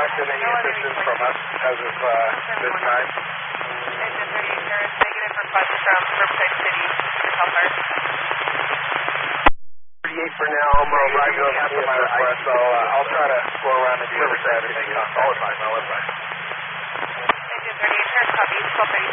requested any assistance from us as of this time. Engine 38, there is negative request from Riverside City to help her. 38 for now, I'm right on after my request, so I'll try to go around and do Riverside and make contact. All advice, all advice. Engine 38, there is copy, 1230.